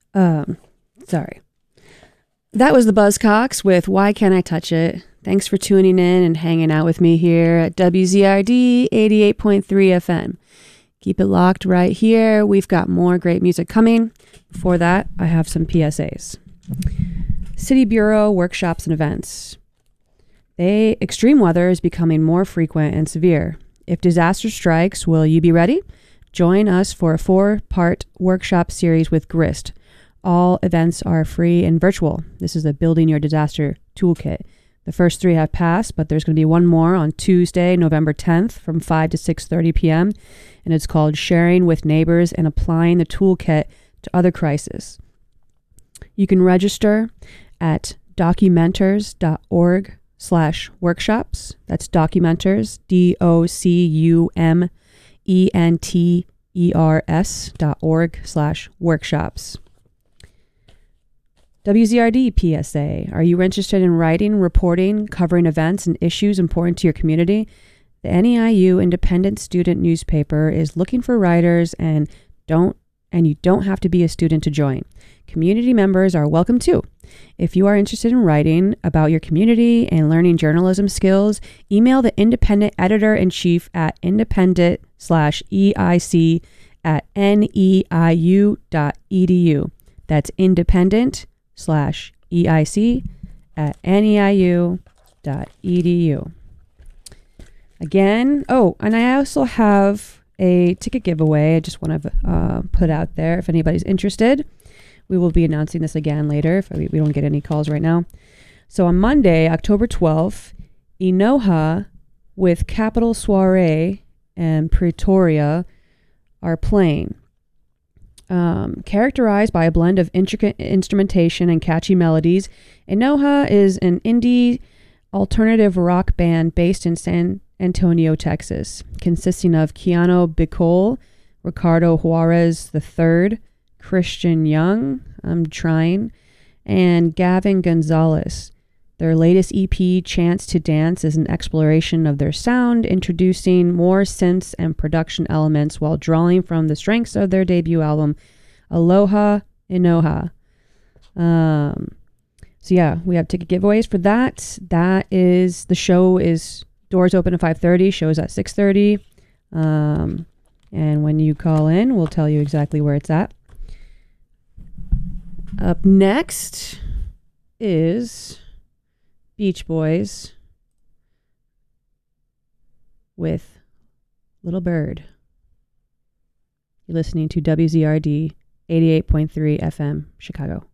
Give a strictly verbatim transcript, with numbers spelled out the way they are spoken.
Um, sorry. That was the Buzzcocks with Why Can't I Touch It? Thanks for tuning in and hanging out with me here at W Z R D eighty-eight point three F M. Keep it locked right here. We've got more great music coming. Before that, I have some P S As. City Bureau workshops and events. They, extreme weather is becoming more frequent and severe. If disaster strikes, will you be ready? Join us for a four-part workshop series with GRIST. All events are free and virtual. This is a Building Your Disaster Toolkit. The first three have passed, but there's going to be one more on Tuesday, November tenth from five to six thirty p.m. And it's called Sharing with Neighbors and Applying the Toolkit to Other Crises. You can register at documenters.org slash workshops. That's Documenters, D O C U M E N T E R S dot org slash workshops. W Z R D P S A. Are you interested in writing, reporting, covering events and issues important to your community? The N E I U Independent Student Newspaper is looking for writers and don't and you don't have to be a student to join. Community members are welcome too. If you are interested in writing about your community and learning journalism skills, email the independent editor-in-chief at independent slash EIC at neiu dot edu. That's independent slash EIC at neiu dot edu. Again, oh, and I also have a ticket giveaway I just want to uh, put out there if anybody's interested. We will be announcing this again later if we, we don't get any calls right now. So on Monday, October twelfth, Enoha with Capital Soiree and Pretoria are playing. Um, characterized by a blend of intricate instrumentation and catchy melodies, Enoha is an indie alternative rock band based in San Antonio, Texas, consisting of Keanu Bicol, Ricardo Juarez the third, Christian Young, I'm trying, and Gavin Gonzalez. Their latest E P, Chance to Dance, is an exploration of their sound, introducing more synths and production elements while drawing from the strengths of their debut album, Aloha Enoha. Um, so yeah, we have ticket giveaways for that. That is, the show is, doors open at five thirty, shows at six thirty. Um, and when you call in, we'll tell you exactly where it's at. Up next is Beach Boys with Little Bird. You're listening to W Z R D eighty-eight point three F M, Chicago.